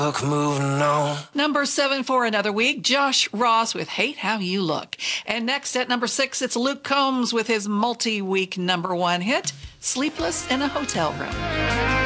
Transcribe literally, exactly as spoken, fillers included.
Look, moving on. Number seven for another week, Josh Ross with Hate How You Look. And next at number six, it's Luke Combs with his multi-week number one hit, Sleepless in a Hotel Room.